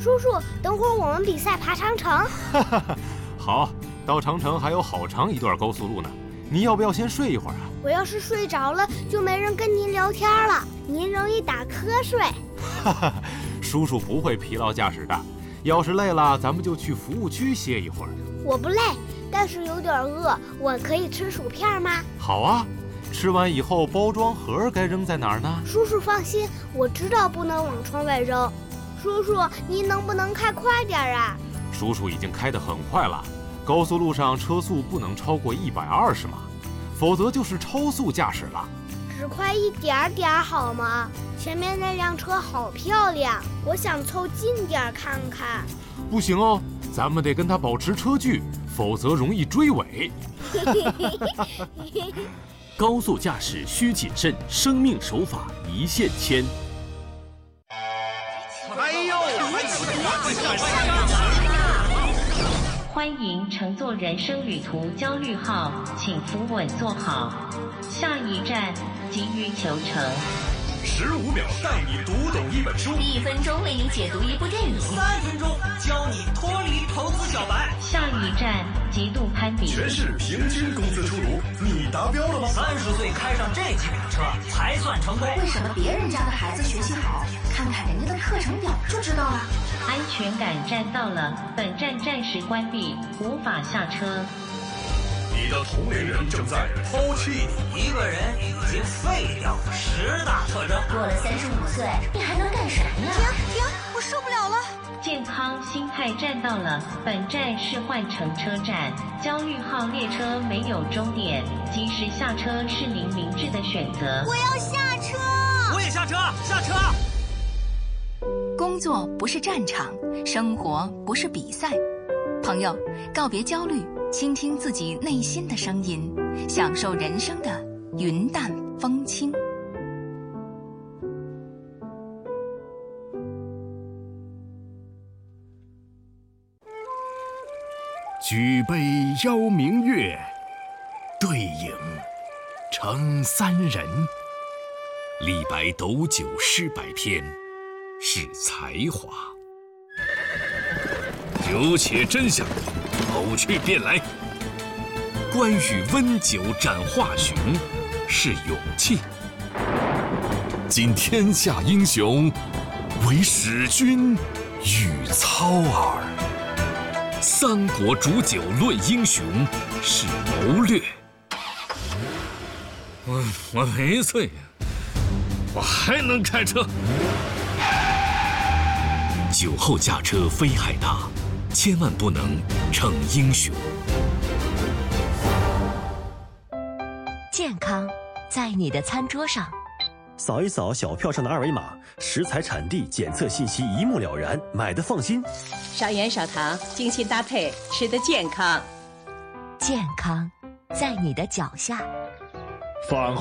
叔叔，等会儿我们比赛爬长城。 哈哈，好，到长城还有好长一段高速路呢。你要不要先睡一会儿啊？ 我要是睡着了，就没人跟您聊天了，您容易打瞌睡。 哈哈，叔叔不会疲劳驾驶的。要是累了，咱们就去服务区歇一会儿。 我不累，但是有点饿，我可以吃薯片吗？ 好啊，吃完以后包装盒该扔在哪儿呢？ 叔叔放心，我知道不能往窗外扔。叔叔，您能不能开快点啊？ 叔叔已经开得很快了，高速路上车速不能超过120码，否则就是超速驾驶了。 只快一点点好吗？前面那辆车好漂亮，我想凑近点看看。 不行哦，咱们得跟他保持车距，否则容易追尾。 高速驾驶需谨慎，生命守法一线牵。 欢迎乘坐人生旅途焦虑号，请扶稳坐好。下一站急于求成。 15秒带你读懂一本书 ，1分钟为你解读一部电影 ，3分钟教你脱离投资小白。 下一站极度攀比， 全市平均工资出炉，你达标了吗 ？30岁开上这几辆车才算成功。 为什么别人家的孩子学习好？看看人家的课程表就知道了。 安全感站到了，本站暂时关闭，无法下车。 你的同龄人正在抛弃你，一个人已经废掉了10大特征。 过了35岁，你还能干啥呀？ 停，我受不了了。 健康心态站到了，本站是换乘车站，焦虑号列车没有终点，及时下车是您明智的选择。 我要下车。 我也下车，下车。 工作不是战场，生活不是比赛。朋友，告别焦虑，倾听自己内心的声音，享受人生的云淡风轻。 举杯邀明月，对影成三人。李白斗酒诗百篇，是才华。酒且真香，口去便来。关羽温酒斩华雄，是勇气。今天下英雄，唯使君与操耳。三国煮酒论英雄，是谋略。我没醉，我还能开车。酒后驾车非害大，千万不能逞英雄。 健康在你的餐桌上。 扫一扫小票上的2维码，食材产地检测信息一目了然，买的放心。 少盐少糖，精心搭配，吃得健康。 健康在你的脚下。 饭